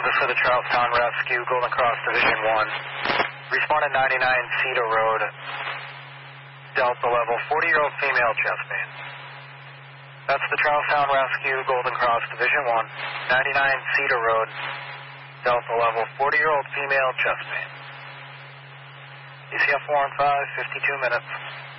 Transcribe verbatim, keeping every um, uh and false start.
this is the Charlestown Rescue, Golden Cross Division one. Respond at ninety-nine Cedar Road, Delta level, forty-year-old female chest pain. That's the Charlestown Rescue, Golden Cross Division one, ninety-nine Cedar Road, Delta level, forty-year-old female chest pain. E C F four one five, fifty-two minutes.